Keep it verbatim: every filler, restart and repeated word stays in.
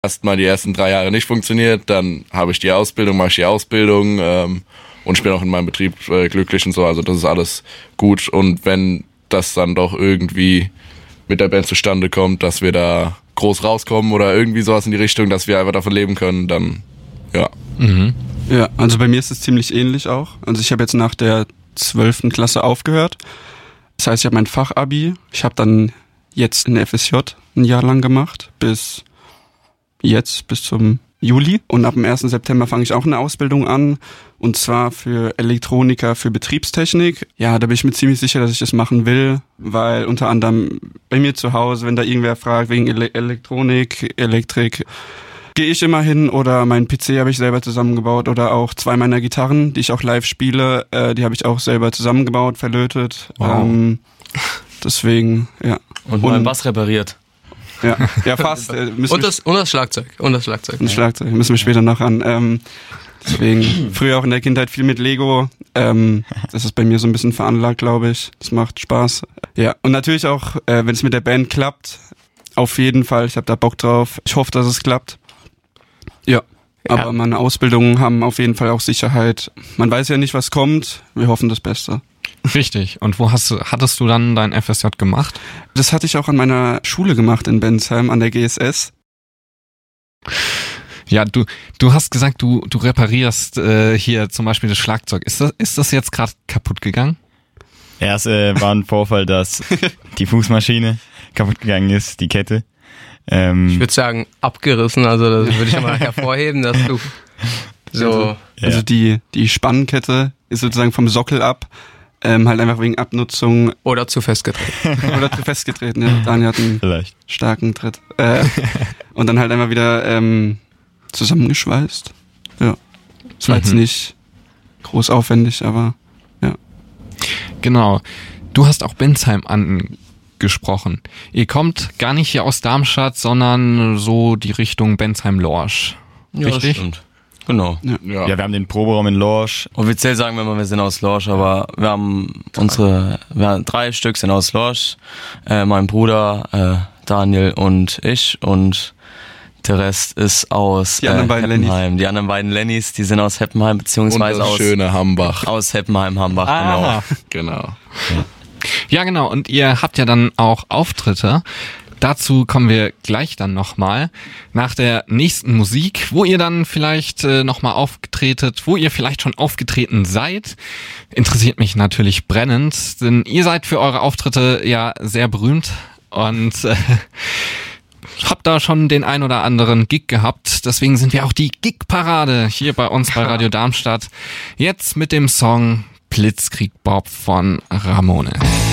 erstmal die ersten drei Jahre nicht funktioniert, dann habe ich die Ausbildung, mache ich die Ausbildung ähm, und ich bin auch in meinem Betrieb äh, glücklich und so, also das ist alles gut. Und wenn das dann doch irgendwie mit der Band zustande kommt, dass wir da groß rauskommen oder irgendwie sowas in die Richtung, dass wir einfach davon leben können, dann ja. Mhm. Ja, also bei mir ist es ziemlich ähnlich auch. Also ich habe jetzt nach der zwölften Klasse aufgehört. Das heißt, ich habe mein Fachabi. Ich habe dann jetzt ein F S J ein Jahr lang gemacht, bis jetzt, bis zum Juli. Und ab dem ersten September fange ich auch eine Ausbildung an. Und zwar für Elektroniker für Betriebstechnik. Ja, da bin ich mir ziemlich sicher, dass ich das machen will, weil unter anderem bei mir zu Hause, wenn da irgendwer fragt wegen Ele- Elektronik, Elektrik, gehe ich immer hin, oder mein P C habe ich selber zusammengebaut, oder auch zwei meiner Gitarren, die ich auch live spiele, äh, die habe ich auch selber zusammengebaut, verlötet. Wow. Ähm, deswegen, ja. Und, und meinen Bass repariert. Ja, ja fast. Äh, und, das, und das Schlagzeug. Und das Schlagzeug. Und das Schlagzeug, müssen wir später noch an. Ähm, deswegen, früher auch in der Kindheit viel mit Lego. Ähm, das ist bei mir so ein bisschen veranlagt, glaube ich. Das macht Spaß. Ja, und natürlich auch, äh, wenn es mit der Band klappt, auf jeden Fall. Ich habe da Bock drauf. Ich hoffe, dass es klappt. Ja, aber ja. Meine Ausbildungen haben auf jeden Fall auch Sicherheit. Man weiß ja nicht, was kommt. Wir hoffen das Beste. Richtig. Und wo hast du, hattest du dann dein F S J gemacht? Das hatte ich auch an meiner Schule gemacht in Bensheim, an der G S S. Ja, du du hast gesagt, du du reparierst äh, hier zum Beispiel das Schlagzeug. Ist das ist das jetzt gerade kaputt gegangen? Ja, es äh, war ein Vorfall, dass die Fußmaschine kaputt gegangen ist, die Kette. Ähm, ich würde sagen, abgerissen, also das würde ich mal hervorheben, dass du so... Also, ja. also die, die Spannkette ist sozusagen vom Sockel ab, ähm, halt einfach wegen Abnutzung. Oder zu festgetreten. Oder zu festgetreten, ja. Daniel hat einen Vielleicht. starken Tritt. Äh, und dann halt einfach wieder ähm, zusammengeschweißt. Ja. Das war mhm. jetzt nicht groß aufwendig, aber ja. Genau. Du hast auch Bensheim angesprochen. Ihr kommt gar nicht hier aus Darmstadt, sondern so die Richtung Bensheim-Lorsch. Ja, richtig? Das stimmt. Genau. Ja. Ja. ja, wir haben den Proberaum in Lorsch. Offiziell sagen wir mal, wir sind aus Lorsch, aber wir haben unsere, wir haben drei Stück sind aus Lorsch. Äh, mein Bruder, äh, Daniel und ich, und der Rest ist aus die anderen äh, beiden Heppenheim. Lennys. Die anderen beiden Lennys, die sind aus Heppenheim, beziehungsweise und das aus schöne Hambach. Aus Heppenheim, Hambach, Ah. Genau. genau. Ja. Ja, genau. Und ihr habt ja dann auch Auftritte. Dazu kommen wir gleich dann nochmal nach der nächsten Musik, wo ihr dann vielleicht äh, nochmal aufgetretet, wo ihr vielleicht schon aufgetreten seid. Interessiert mich natürlich brennend, denn ihr seid für eure Auftritte ja sehr berühmt und äh, habt da schon den ein oder anderen Gig gehabt. Deswegen sind wir auch die Gig-Parade hier bei uns bei Radio Darmstadt. Jetzt mit dem Song Blitzkrieg Bob von Ramones.